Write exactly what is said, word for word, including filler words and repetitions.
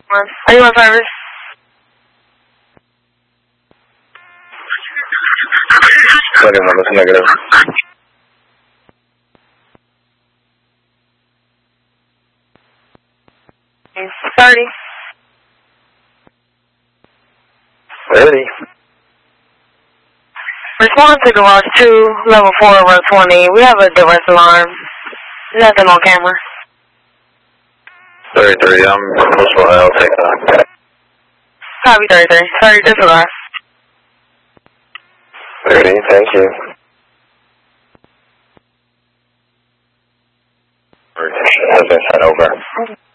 Are you on service? twenty-one, that's negative. thirty. thirty. Respond to garage two, level four, row twenty. We have a duress alarm. Nothing on camera. thirty-three, I'm close by, I'll take that. Copy thirty-three. thirty, disregard. thirty, thank you. Has been sent over.